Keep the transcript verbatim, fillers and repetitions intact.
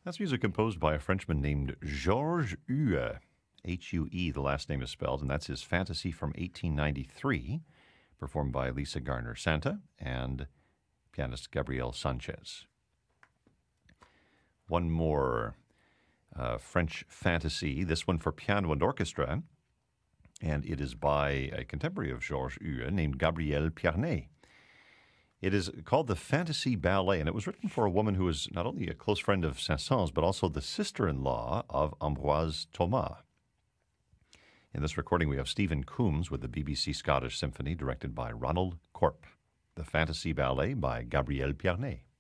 That's music composed by a Frenchman named Georges Hue. H U E, the last name is spelled, and that's his Fantasy from eighteen ninety-three, performed by Lisa Garner-Santa and pianist Gabriel Sanchez. One more uh, French fantasy, this one for piano and orchestra, and it is by a contemporary of Georges Hue named Gabrielle Pierné. It is called the Fantasy Ballet, and it was written for a woman who was not only a close friend of Saint-Saëns, but also the sister-in-law of Ambroise Thomas. In this recording, we have Stephen Coombs with the B B C Scottish Symphony, directed by Ronald Corp. The Fantasy Ballet by Gabrielle Pierné.